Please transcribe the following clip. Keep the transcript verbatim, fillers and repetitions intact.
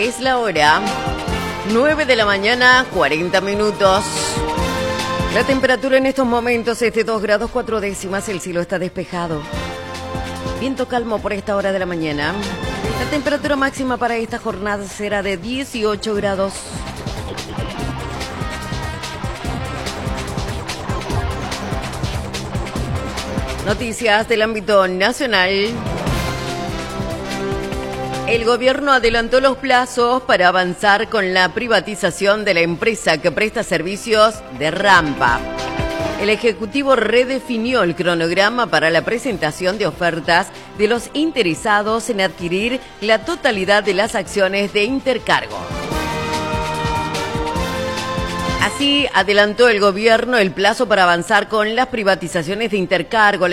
Es la hora nueve de la mañana, cuarenta minutos. La temperatura en estos momentos es de dos grados cuatro décimas, el cielo está despejado. Viento calmo por esta hora de la mañana. La temperatura máxima para esta jornada será de dieciocho grados. Noticias del ámbito nacional. El gobierno adelantó los plazos para avanzar con la privatización de la empresa que presta servicios de rampa. El Ejecutivo redefinió el cronograma para la presentación de ofertas de los interesados en adquirir la totalidad de las acciones de Intercargo. Así, adelantó el gobierno el plazo para avanzar con las privatizaciones de Intercargo.